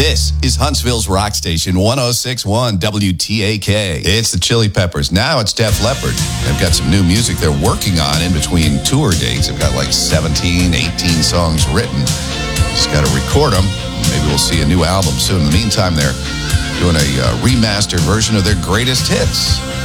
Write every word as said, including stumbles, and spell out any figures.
This is Huntsville's Rock Station, one oh six point one W T A K. It's the Chili Peppers. Now it's Def Leppard. They've got some new music they're working on in between tour dates. They've got like seventeen, eighteen songs written. Just got to record them. Maybe we'll see a new album soon. In the meantime, they're doing a uh, remastered version of their greatest hits.